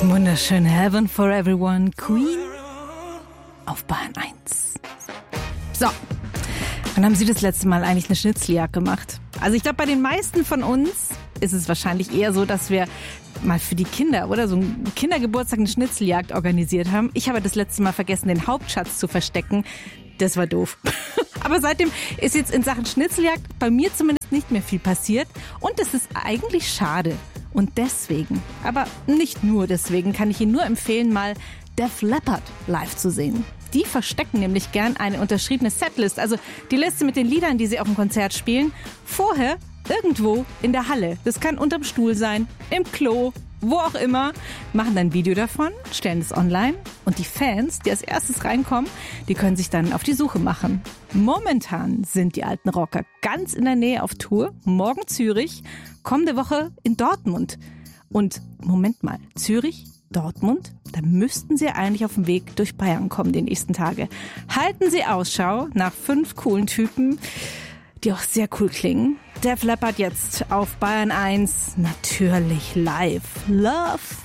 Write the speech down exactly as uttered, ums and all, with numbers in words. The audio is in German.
Wunderschön. Heaven for Everyone, Queen auf Bayern eins. So, wann haben Sie das letzte Mal eigentlich eine Schnitzeljagd gemacht? Also ich glaube, bei den meisten von uns ist es wahrscheinlich eher so, dass wir mal für die Kinder oder so einen Kindergeburtstag eine Schnitzeljagd organisiert haben. Ich habe das letzte Mal vergessen, den Hauptschatz zu verstecken. Das war doof. Aber seitdem ist jetzt in Sachen Schnitzeljagd bei mir zumindest nicht mehr viel passiert. Und das ist eigentlich schade. Und deswegen, aber nicht nur deswegen, kann ich Ihnen nur empfehlen, mal Def Leppard live zu sehen. Die verstecken nämlich gern eine unterschriebene Setlist, also die Liste mit den Liedern, die sie auf dem Konzert spielen, vorher irgendwo in der Halle. Das kann unterm Stuhl sein, im Klo, wo auch immer. Machen dann ein Video davon, stellen es online und die Fans, die als erstes reinkommen, die können sich dann auf die Suche machen. Momentan sind die alten Rocker ganz in der Nähe auf Tour. Morgen Zürich, kommende Woche in Dortmund. Und Moment mal, Zürich, Dortmund? Da müssten Sie eigentlich auf dem Weg durch Bayern kommen die nächsten Tage. Halten Sie Ausschau nach fünf coolen Typen, die auch sehr cool klingen. Def Leppard jetzt auf Bayern eins, natürlich live. Love